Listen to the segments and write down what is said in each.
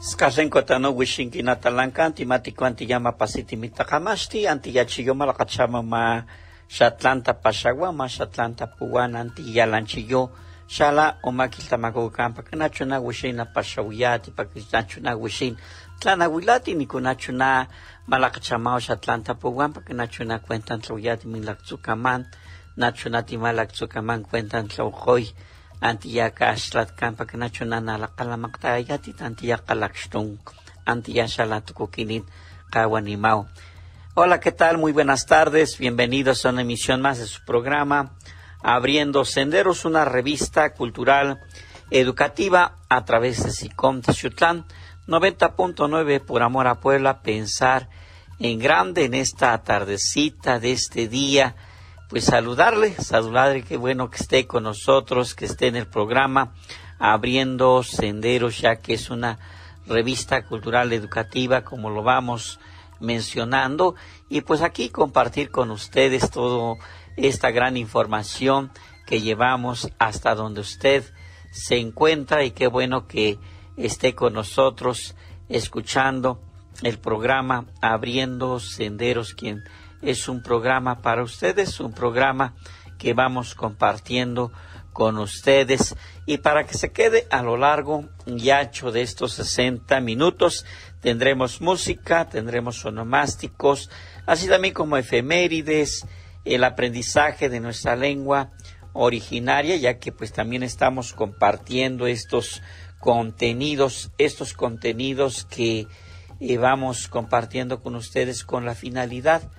Skasenko tano wishinki natalanka antimatiko antiyama pasiti mitakamashti antiyachiyoma lakachama ma shatlanta pashawa ma shatlanta puwana antiyalanchiyo shala omakiltamako kampa kanachuna wishina pashawiyati pakisachuna wishin tlanawilati nikunachuna malakachamao shatlanta puwan pakanachuna cuentan tloyati milakzukaman nachunati malakzukaman cuentan tlojoy Antiyaka ashlatkampa kanachuna nalakalamaktaayati antiyaka lakshtung antiyashalatukukinit kawanimao. Hola, ¿qué tal? Muy buenas tardes. Bienvenidos a una emisión más de su programa Abriendo Senderos, una revista cultural educativa a través de SICOM Texutlán 90.9 por amor a Puebla. Pensar en grande en esta tardecita de este día. Pues saludarle, qué bueno que esté con nosotros, que esté en el programa Abriendo Senderos, ya que es una revista cultural educativa, como lo vamos mencionando, y pues aquí compartir con ustedes toda esta gran información que llevamos hasta donde usted se encuentra, y qué bueno que esté con nosotros escuchando el programa Abriendo Senderos, quien es un programa para ustedes, un programa que vamos compartiendo con ustedes, y para que se quede a lo largo y ancho de estos 60 minutos tendremos música, tendremos onomásticos, así también como efemérides, el aprendizaje de nuestra lengua originaria, ya que pues también estamos compartiendo estos contenidos que vamos compartiendo con ustedes con la finalidad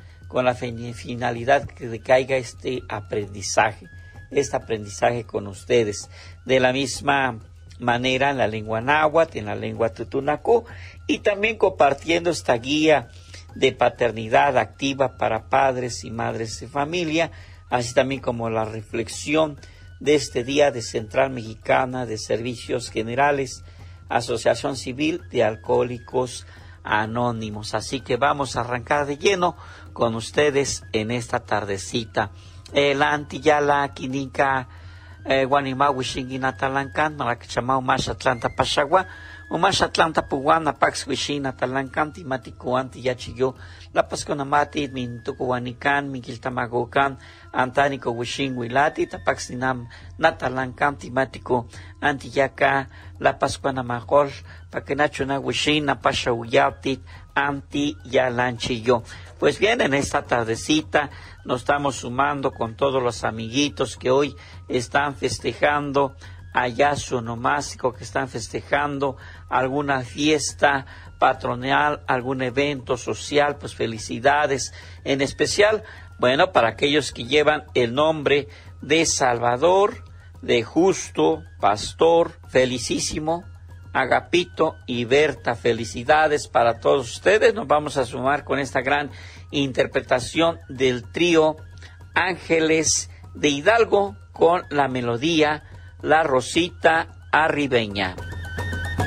que caiga este aprendizaje con ustedes. De la misma manera en la lengua náhuatl, en la lengua tutunacú, y también compartiendo esta guía de paternidad activa para padres y madres de familia, así también como la reflexión de este día de Central Mexicana de Servicios Generales, Asociación Civil de Alcohólicos Anónimos. Así que vamos a arrancar de lleno con ustedes en esta tardecita. La antiyala kinika guanima wishingina talankan malakchamau mashatlanta pasagua umashatlanta puwana pax wishina talankan timatiku antiyachiyo la pasconamati mintukuanikan mikiltamagokan antaniko wishing wilati tapaxinam natalankan timatiku antiyaka la pascuanamagol pakenachuna wishina pashauyati antiyalanchiyo. Pues bien, en esta tardecita nos estamos sumando con todos los amiguitos que hoy están festejando allá su onomástico, que están festejando alguna fiesta patronal, algún evento social. Pues felicidades, en especial, bueno, para aquellos que llevan el nombre de Salvador, de Justo, Pastor, Felicísimo, Agapito y Berta. Felicidades para todos ustedes. Nos vamos a sumar con esta gran interpretación del trío Ángeles de Hidalgo con la melodía La Rosita Arribeña.